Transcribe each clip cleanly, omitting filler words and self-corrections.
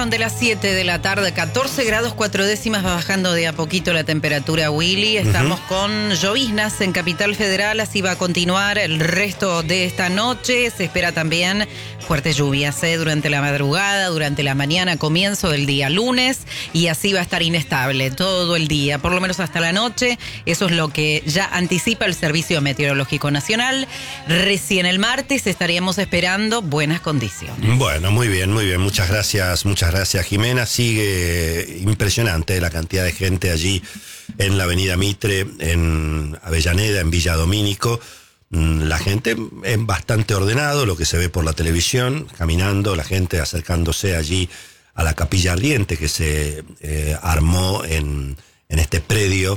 De las 7 de la tarde, 14 grados 4 décimas, va bajando de a poquito la temperatura, Willy. Estamos con lloviznas en Capital Federal, así va a continuar el resto de esta noche. Se espera también fuertes lluvias durante la madrugada, durante la mañana, comienzo del día lunes, y así va a estar inestable todo el día, por lo menos hasta la noche. Eso es lo que ya anticipa el Servicio Meteorológico Nacional. Recién el martes estaríamos esperando buenas condiciones. Bueno, muy bien, muchas gracias, Jimena. Sigue impresionante la cantidad de gente allí en la avenida Mitre, en Avellaneda, en Villa Domínico. La gente es bastante ordenado, lo que se ve por la televisión, caminando, la gente acercándose allí a la capilla ardiente que se armó en este predio,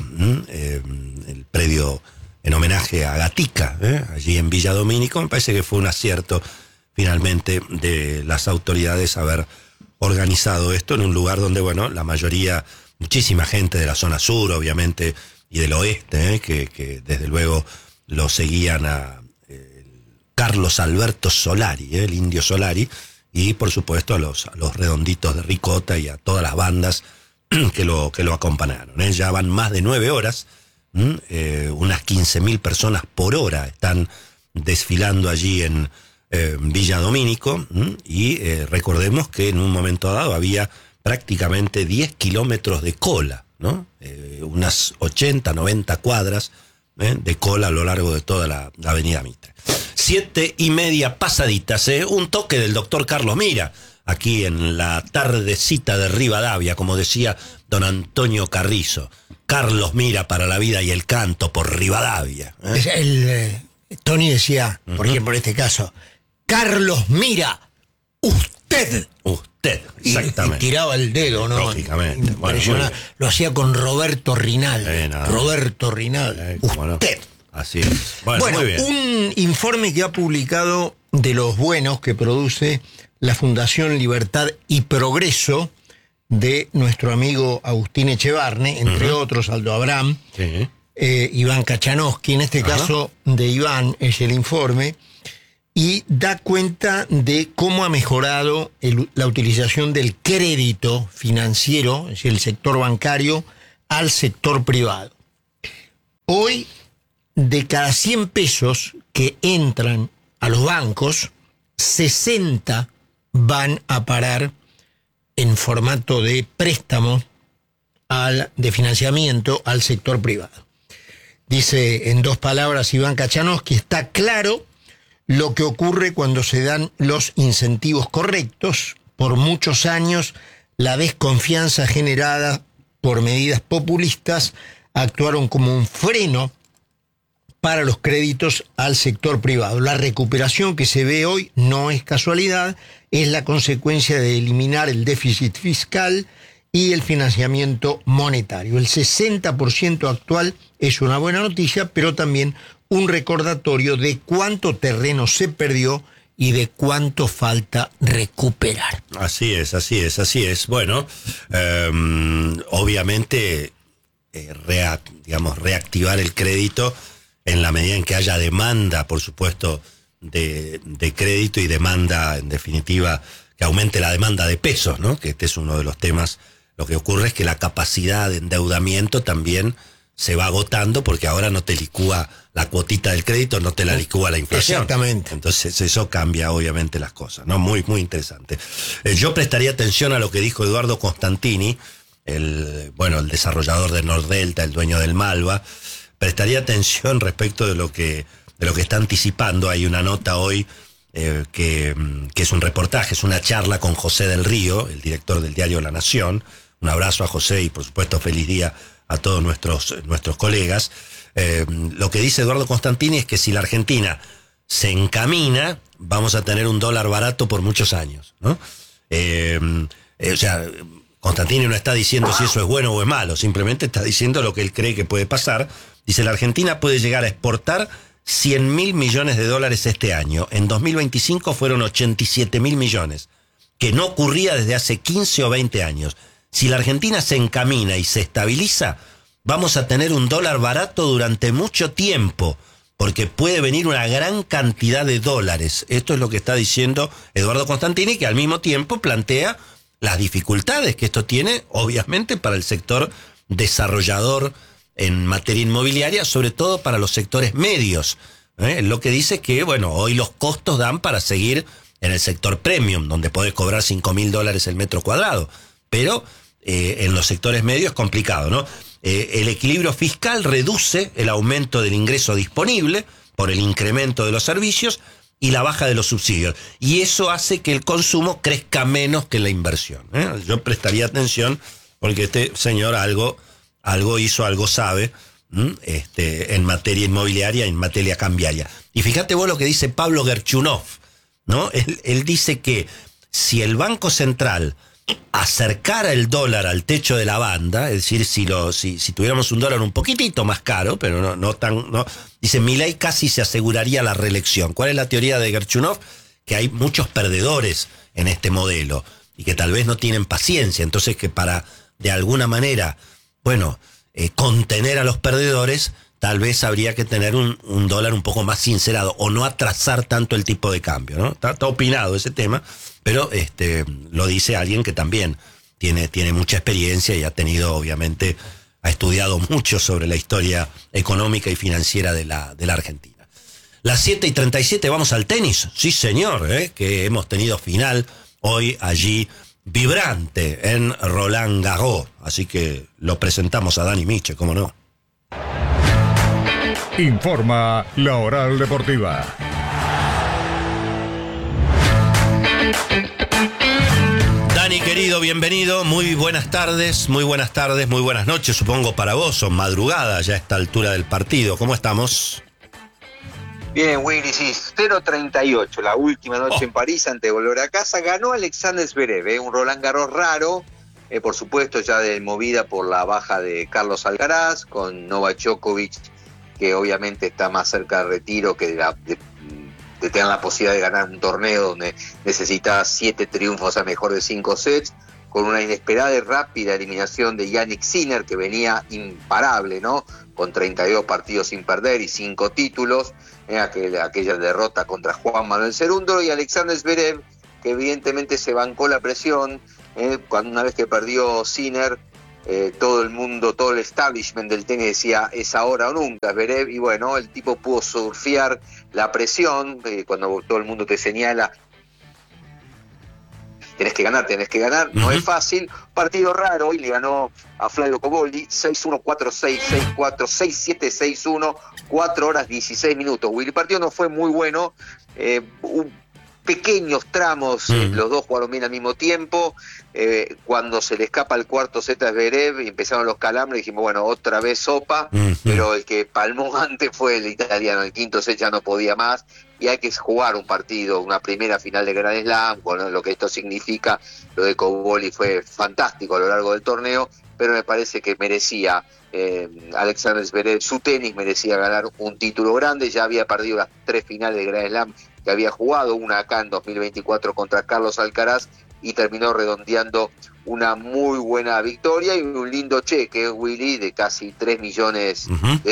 el predio en homenaje a Gatica, allí en Villa Domínico. Me parece que fue un acierto finalmente de las autoridades haber organizado esto en un lugar donde, bueno, la mayoría, muchísima gente de la zona sur, obviamente, y del oeste, que desde luego lo seguían a Carlos Alberto Solari, el Indio Solari, y por supuesto a los Redonditos de Ricota y a todas las bandas que lo acompañaron. Ya van más de 9 horas, unas 15.000 personas por hora están desfilando allí en Villa Domínico, y recordemos que en un momento dado había prácticamente 10 kilómetros de cola, ¿no? Unas 80, 90 cuadras de cola a lo largo de toda la avenida Mitre. 7:30 pasaditas, un toque del doctor Carlos Mira, aquí en la tardecita de Rivadavia, como decía don Antonio Carrizo. Carlos Mira para la vida y el canto por Rivadavia. Tony decía, por ejemplo, en este caso, Carlos Mira, usted, exactamente. Y tiraba el dedo, ¿no? Lógicamente. Bueno, lo hacía con Roberto Rinaldi. Roberto Rinaldi, usted. Así es. Bueno, muy bien. Un informe que ha publicado de los buenos que produce la Fundación Libertad y Progreso de nuestro amigo Agustín Echevarne, entre otros, Aldo Abraham, Iván Kachanowski, en este caso de Iván es el informe, y da cuenta de cómo ha mejorado la utilización del crédito financiero, es decir, el sector bancario, al sector privado. Hoy, de cada 100 pesos que entran a los bancos, 60 van a parar en formato de préstamo de financiamiento al sector privado. Dice en 2 palabras Iván Kachanowski, está claro lo que ocurre cuando se dan los incentivos correctos. Por muchos años, la desconfianza generada por medidas populistas actuaron como un freno para los créditos al sector privado. La recuperación que se ve hoy no es casualidad, es la consecuencia de eliminar el déficit fiscal y el financiamiento monetario. El 60% actual es una buena noticia, pero también un recordatorio de cuánto terreno se perdió y de cuánto falta recuperar. Así es. Bueno, obviamente, reactivar el crédito en la medida en que haya demanda, por supuesto, de crédito y demanda, en definitiva, que aumente la demanda de pesos, ¿no? Que este es uno de los temas. Lo que ocurre es que la capacidad de endeudamiento también se va agotando, porque ahora no te licúa la cuotita del crédito, no te la licúa la inflación. Exactamente. Entonces eso cambia obviamente las cosas, ¿no? Muy interesante. Yo prestaría atención a lo que dijo Eduardo Constantini, el desarrollador de Nordelta, el dueño del Malva. Prestaría atención respecto de lo que está anticipando. Hay una nota hoy que es un reportaje, es una charla con José del Río, el director del diario La Nación. Un abrazo a José y por supuesto feliz día a todos nuestros colegas. Lo que dice Eduardo Constantini es que si la Argentina se encamina, vamos a tener un dólar barato por muchos años, ¿no? Constantini no está diciendo si eso es bueno o es malo, simplemente está diciendo lo que él cree que puede pasar. Dice, la Argentina puede llegar a exportar 100.000 millones de dólares este año. En 2025 fueron 87.000 millones, que no ocurría desde hace 15 o 20 años. Si la Argentina se encamina y se estabiliza, vamos a tener un dólar barato durante mucho tiempo, porque puede venir una gran cantidad de dólares. Esto es lo que está diciendo Eduardo Constantini, que al mismo tiempo plantea las dificultades que esto tiene, obviamente, para el sector desarrollador en materia inmobiliaria, sobre todo para los sectores medios. Lo que dice que, bueno, hoy los costos dan para seguir en el sector premium, donde podés cobrar $5.000 el metro cuadrado. Pero en los sectores medios es complicado, ¿no? El equilibrio fiscal reduce el aumento del ingreso disponible por el incremento de los servicios y la baja de los subsidios. Y eso hace que el consumo crezca menos que la inversión. Yo prestaría atención porque este señor algo hizo, algo sabe, en materia inmobiliaria, en materia cambiaria. Y fíjate vos lo que dice Pablo Gerchunov, ¿no? Él dice que si el Banco Central acercara el dólar al techo de la banda, es decir, si tuviéramos un dólar un poquitito más caro, pero no tan, dice, Milei casi se aseguraría la reelección. ¿Cuál es la teoría de Gerchunov? Que hay muchos perdedores en este modelo y que tal vez no tienen paciencia, entonces que para de alguna manera, contener a los perdedores, tal vez habría que tener un dólar un poco más sincerado o no atrasar tanto el tipo de cambio, ¿no? Está opinado ese tema, pero lo dice alguien que también tiene mucha experiencia y ha estudiado mucho sobre la historia económica y financiera de la Argentina. Las 7:37, vamos al tenis. Sí, señor, que hemos tenido final hoy allí vibrante en Roland Garros. Así que lo presentamos a Dani Miche, ¿cómo no? Informa La Oral Deportiva. Dani, querido, bienvenido. Muy buenas tardes, muy buenas noches, supongo para vos, son madrugada ya a esta altura del partido. ¿Cómo estamos? Bien, Willy, sí, 0-38, la última noche en París antes de volver a casa. Ganó Alexander Zverev, un Roland Garros raro, por supuesto ya movida por la baja de Carlos Alcaraz, con Novak Djokovic, que obviamente está más cerca del retiro que de tener la posibilidad de ganar un torneo donde necesita 7 triunfos a mejor de 5 sets, con una inesperada y rápida eliminación de Jannik Sinner, que venía imparable, ¿no? Con 32 partidos sin perder y 5 títulos, aquella derrota contra Juan Manuel Cerúndolo, y Alexander Zverev, que evidentemente se bancó la presión, cuando una vez que perdió Sinner, todo el mundo, todo el establishment del tenis decía es ahora o nunca Zverev, y bueno, el tipo pudo surfear la presión, cuando todo el mundo te señala tenés que ganar, no es fácil. Partido raro, y le ganó a Flavio Cobolli 6-1, 4-6, 6-4, 6-7, 6-1, 4 horas 16 minutos. El partido no fue muy bueno, pequeños tramos, los dos jugaron bien al mismo tiempo. Cuando se le escapa el cuarto set a Zverev y empezaron los calambres, dijimos, bueno, otra vez sopa, pero el que palmó antes fue el italiano. El quinto set ya no podía más, y hay que jugar un partido, una primera final de Grand Slam, con lo que esto significa. Lo de Cobolli fue fantástico a lo largo del torneo, pero me parece que merecía Alexander Zverev, su tenis merecía ganar un título grande. Ya había perdido las 3 finales de Grand Slam que había jugado, una acá en 2024 contra Carlos Alcaraz, y terminó redondeando una muy buena victoria y un lindo cheque, Willy, de casi $3 millones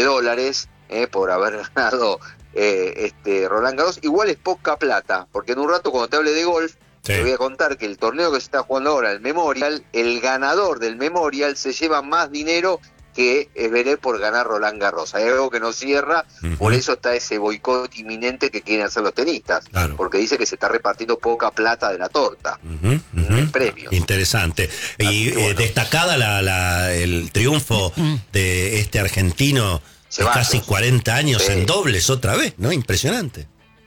por haber ganado Roland Garros. Igual es poca plata, porque en un rato cuando te hable de golf, te voy a contar que el torneo que se está jugando ahora, el Memorial, el ganador del Memorial se lleva más dinero que veré por ganar Roland Garros. Hay algo que no cierra, por eso está ese boicot inminente que quieren hacer los tenistas, porque dice que se está repartiendo poca plata de la torta en premios. Interesante. Y bueno, destacada el triunfo de este argentino de casi 40 años en dobles otra vez, ¿no? Impresionante.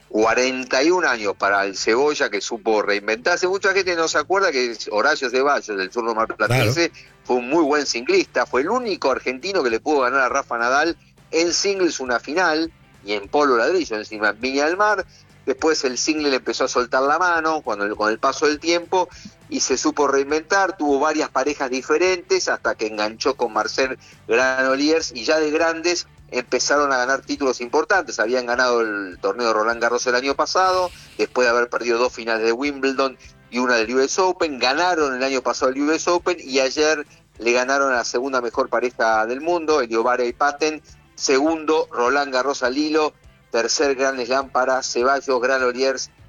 41 años para el Cebolla, que supo reinventarse. Mucha gente no se acuerda que Horacio Ceballos, del zurdo marplatense, fue un muy buen singlista. Fue el único argentino que le pudo ganar a Rafa Nadal en singles una final, y en polo ladrillo, encima en Viña del Mar. Después el single le empezó a soltar la mano con el paso del tiempo, y se supo reinventar. Tuvo varias parejas diferentes hasta que enganchó con Marcel Granollers, y ya de grandes empezaron a ganar títulos importantes. Habían ganado el torneo de Roland Garros el año pasado, después de haber perdido 2 finales de Wimbledon y una del US Open. Ganaron el año pasado el US Open, y ayer le ganaron a la segunda mejor pareja del mundo, Eliobara y Patten. Segundo, Roland Garros al hilo. Tercer Grand Slam para Ceballos, Granollers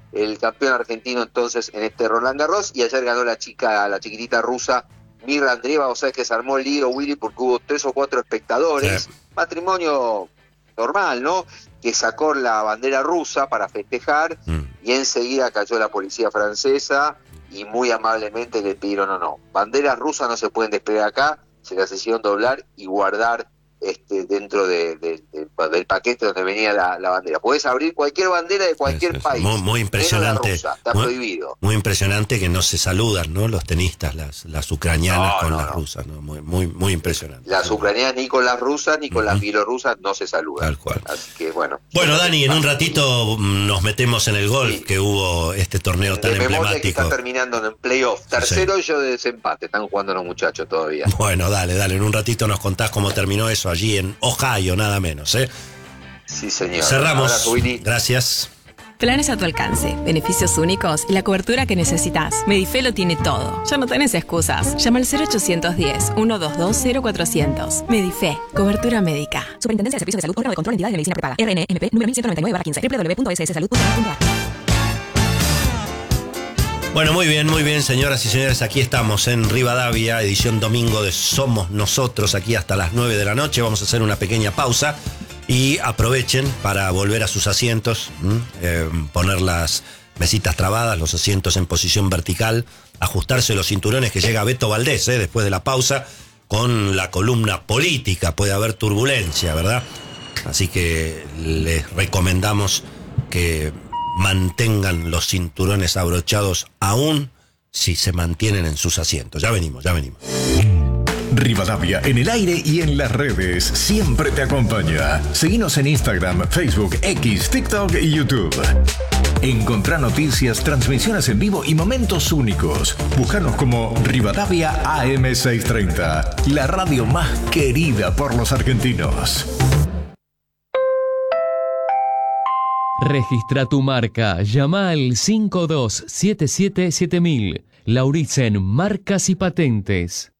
el campeón argentino entonces en este Roland Garros, y ayer ganó la chiquitita rusa Mirra Andreeva. O sea que se armó el lío, Willy, porque hubo 3 o 4 espectadores, Sí. matrimonio normal, ¿no?, que sacó la bandera rusa para festejar, y enseguida cayó la policía francesa y muy amablemente le pidieron, no, banderas rusas no se pueden desplegar acá, se las hicieron doblar y guardar dentro del paquete donde venía la bandera. Podés abrir cualquier bandera de cualquier país. Muy impresionante. Menos la rusa, está prohibido. Muy impresionante que no se saludan, ¿no? Los tenistas, las ucranianas con las rusas, ¿no? Muy impresionante. Las ucranianas ni con las rusas ni con las bielorrusas no se saludan. Tal cual. Así que bueno. Bueno, Dani, en un ratito nos metemos en el golf, sí, que hubo este torneo tan emblemático. Que está terminando en playoff. Tercero, yo de desempate. Están jugando los muchachos todavía. Bueno, dale. En un ratito nos contás cómo terminó eso allí en Ohio, nada menos, ¿eh? Sí, señor. Cerramos. Gracias. Planes a tu alcance, beneficios únicos y la cobertura que necesitas. Medife lo tiene todo. Ya no tenés excusas. Llama al 0810-122-0400. Medife, cobertura médica. Superintendencia de Servicios de Salud, órgano de control de entidades de medicina prepaga. RNMP número 1199/15. www.sssalud.gov.ar. Bueno, muy bien, señoras y señores, aquí estamos en Rivadavia, edición domingo de Somos Nosotros, aquí hasta las 9 de la noche. Vamos a hacer una pequeña pausa y aprovechen para volver a sus asientos, poner las mesitas trabadas, los asientos en posición vertical, ajustarse los cinturones, que llega Beto Valdés, después de la pausa, con la columna política. Puede haber turbulencia, ¿verdad? Así que les recomendamos que mantengan los cinturones abrochados aún si se mantienen en sus asientos. Ya venimos. Rivadavia en el aire y en las redes siempre te acompaña. Seguinos en Instagram, Facebook, X, TikTok y YouTube. Encontrá noticias, transmisiones en vivo y momentos únicos. Búscanos como Rivadavia AM630, la radio más querida por los argentinos. Registra tu marca. Llama al 52777000. Lauritzen Marcas y Patentes.